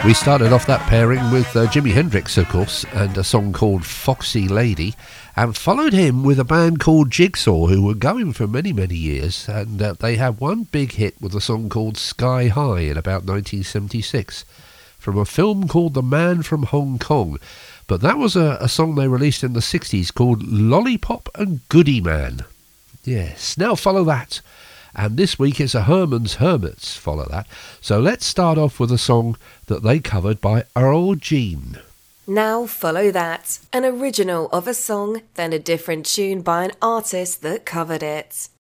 We started off that pairing with Jimi Hendrix, of course, and a song called Foxy Lady, and followed him with a band called Jigsaw, who were going for many, many years, and they had one big hit with a song called Sky High in about 1976, from a film called The Man from Hong Kong. But that was a song they released in the 60s called Lollipop and Goody Man. Yes, now follow that. And this week is a Herman's Hermits, follow that. So let's start off with a song that they covered by Earl Jean. Now follow that. An original of a song, then a different tune by an artist that covered it.